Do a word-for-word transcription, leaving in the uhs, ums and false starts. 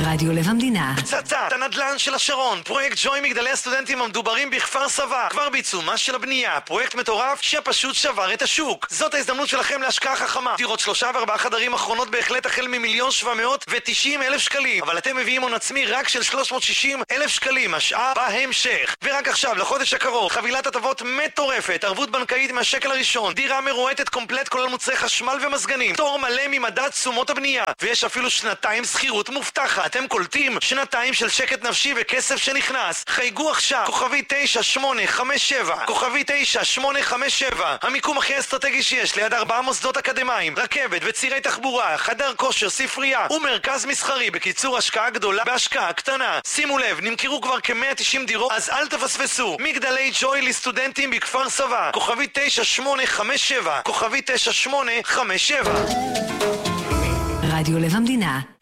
רדיו לב המדינה. פצצת הנדל"ן של השרון, פרויקט ג'וי מגדלי הסטודנטים המדוברים בכפר סבא, כבר בעיצומה של הבנייה, פרויקט מטורף שפשוט שבר את השוק. זאת ההזדמנות שלכם להשקעה חכמה. דירות שלושה וארבעה חדרים אחרונות בהחלט החל ממיליון שבע מאות ותשעים אלף שקלים, אבל אתם מביאים הון עצמי רק של שלוש מאות ושישים אלף שקלים, השעה בהמשך. ורק עכשיו, לחודש הקרוב, חבילת הטבות מטורפת, ערבות בנקאית מהשקל הראשון, דירה מרועטת קומפלט כולל מוצרי חשמל ומזגנים, תור מלא ממדד תשומות הבנייה, ויש אפילו שנתיים שכירות מובטחת. אתם קולטים שנתיים של שקט נפשי וכסף שנכנס. חייגו עכשיו, כוכבי תשע שמונה חמש שבע, כוכבי תשע שמונה חמש שבע, המיקום הכי אסטרטגי שיש, ליד ארבעה מוסדות אקדמיים, רכבת וצירי תחבורה, חדר כושר, ספרייה ומרכז מסחרי. בקיצור, השקעה גדולה בהשקעה קטנה. שימו לב, נמכרו כבר כ-מאה ותשעים דירות, אז אל תפספסו. מגדלי ג'וי לסטודנטים בכפר סבא, כוכבי תשע שמונה חמש שבע, כוכבי תשע שמונה חמש שבע. רדיו לב המדינה.